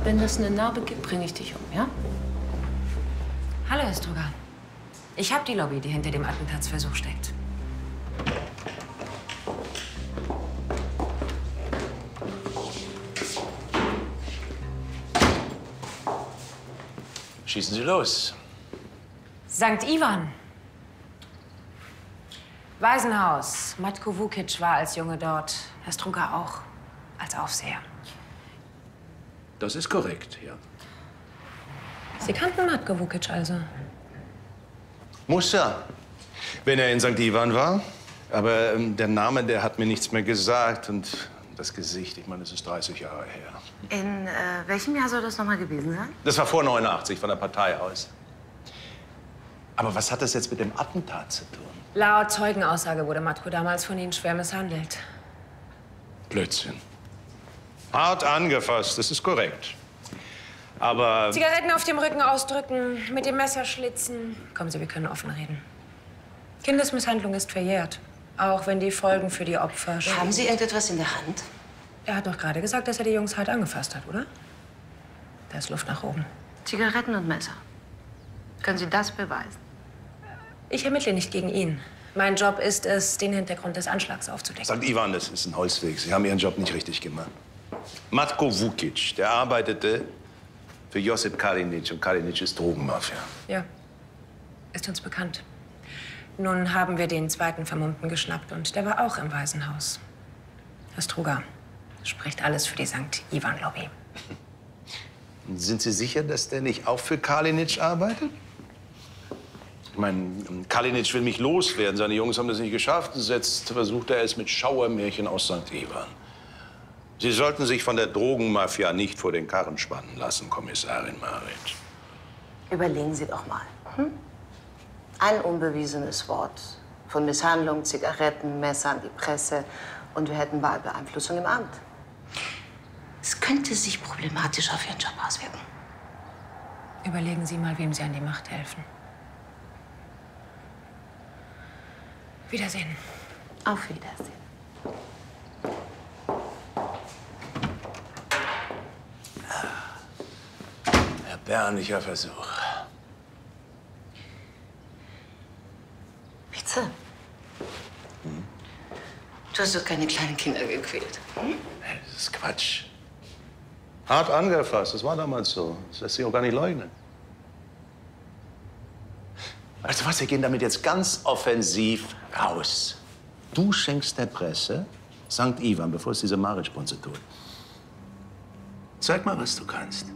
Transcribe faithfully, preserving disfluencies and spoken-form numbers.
Wenn es eine Narbe gibt, bringe ich dich um, ja? Hallo, Herr Struga. Ich habe die Lobby, die hinter dem Attentatsversuch steckt. Schießen Sie los. Sankt Ivan. Waisenhaus. Matko Vukic war als Junge dort. Herr Struga auch. Als Aufseher. Das ist korrekt, ja. Sie kannten Matko Vukic also? Muss er, wenn er in Sankt Ivan war. Aber ähm, der Name, der hat mir nichts mehr gesagt. Und das Gesicht, ich meine, das ist dreißig Jahre her. In äh, welchem Jahr soll das noch mal gewesen sein? Das war vor neunundachtzig, von der Partei aus. Aber was hat das jetzt mit dem Attentat zu tun? Laut Zeugenaussage wurde Matko damals von Ihnen schwer misshandelt. Blödsinn. Hart angefasst, das ist korrekt. Aber... Zigaretten auf dem Rücken ausdrücken, mit dem Messer schlitzen. Kommen Sie, wir können offen reden. Kindesmisshandlung ist verjährt. Auch wenn die Folgen für die Opfer... Haben Sie irgendetwas in der Hand? Er hat doch gerade gesagt, dass er die Jungs hart angefasst hat, oder? Da ist Luft nach oben. Zigaretten und Messer. Können Sie das beweisen? Ich ermittle nicht gegen ihn. Mein Job ist es, den Hintergrund des Anschlags aufzudecken. Sankt Ivan, das ist ein Holzweg. Sie haben Ihren Job nicht richtig gemacht. Matko Vukic, der arbeitete für Josip Kalinic. Und Kalinic ist Drogenmafia. Ja, ist uns bekannt. Nun haben wir den zweiten Vermummten geschnappt und der war auch im Waisenhaus. Herr Struga, spricht alles für die Sankt Ivan-Lobby. Sind Sie sicher, dass der nicht auch für Kalinic arbeitet? Ich meine, Kalinic will mich loswerden. Seine Jungs haben das nicht geschafft. Jetzt versucht er es mit Schauermärchen aus Sankt Ivan. Sie sollten sich von der Drogenmafia nicht vor den Karren spannen lassen, Kommissarin Marit. Überlegen Sie doch mal. Hm? Ein unbewiesenes Wort von Misshandlung, Zigaretten, Messer an die Presse und wir hätten Wahlbeeinflussung im Amt. Es könnte sich problematisch auf Ihren Job auswirken. Überlegen Sie mal, wem Sie an die Macht helfen. Wiedersehen. Auf Wiedersehen. Erbärmlicher Versuch. Bitte? Hm? Du hast doch keine kleinen Kinder gequält. Hm? Das ist Quatsch. Hart angefasst, das war damals so. Das lässt sich auch gar nicht leugnen. Weißt du was, wir gehen damit jetzt ganz offensiv raus. Du schenkst der Presse Sankt Ivan, bevor es diese Marit-Sponse tut. Zeig mal, was du kannst.